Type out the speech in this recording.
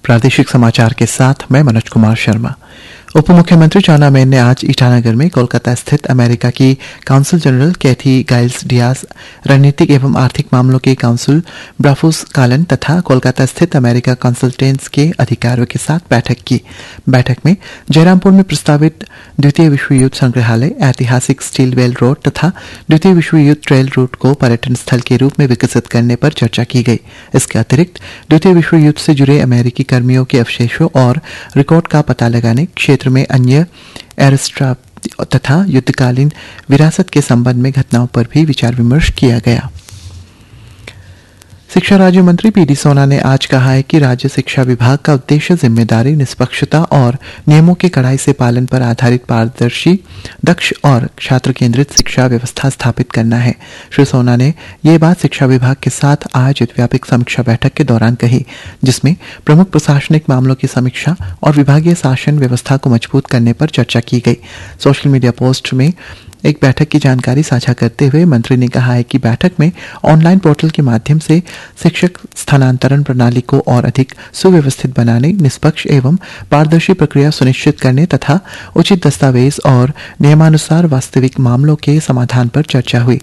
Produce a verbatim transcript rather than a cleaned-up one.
प्रादेशिक समाचार के साथ मैं मनोज कुमार शर्मा। उप मुख्यमंत्री चाउना मेन ने आज ईटानगर में कोलकाता स्थित अमेरिका की काउंसिल जनरल कैथी गाइल्स डियाज, रणनीतिक एवं आर्थिक मामलों के काउंसिल ब्राफूस कालन तथा कोलकाता स्थित अमेरिका कंसल्टेंट्स के अधिकारियों के साथ बैठक की। बैठक में जयरामपुर में प्रस्तावित द्वितीय विश्व युद्ध संग्रहालय, ऐतिहासिक स्टील वेल रोड तथा द्वितीय विश्व युद्ध ट्रेल रूट को पर्यटन स्थल के रूप में विकसित करने पर चर्चा की गई। इसके अतिरिक्त द्वितीय विश्व युद्ध से जुड़े अमेरिकी कर्मियों के अवशेषों और रिकॉर्ड का पता लगाने, क्षेत्र में अन्य एयरस्ट्रिप तथा युद्धकालीन विरासत के संबंध में घटनाओं पर भी विचार विमर्श किया गया। शिक्षा राज्य मंत्री पी डी सोना ने आज कहा है कि राज्य शिक्षा विभाग का उद्देश्य जिम्मेदारी, निष्पक्षता और नियमों के कड़ाई से पालन पर आधारित पारदर्शी, दक्ष और छात्र केंद्रित शिक्षा व्यवस्था स्थापित करना है। श्री सोना ने ये बात शिक्षा विभाग के साथ आयोजित व्यापक समीक्षा बैठक के दौरान कही, जिसमें प्रमुख प्रशासनिक मामलों की समीक्षा और विभागीय शासन व्यवस्था को मजबूत करने पर चर्चा की गई। सोशल मीडिया पोस्ट में एक बैठक की जानकारी साझा करते हुए मंत्री ने कहा है कि बैठक में ऑनलाइन पोर्टल के माध्यम से शिक्षक स्थानांतरण प्रणाली को और अधिक सुव्यवस्थित बनाने, निष्पक्ष एवं पारदर्शी प्रक्रिया सुनिश्चित करने तथा उचित दस्तावेज और नियमानुसार वास्तविक मामलों के समाधान पर चर्चा हुई।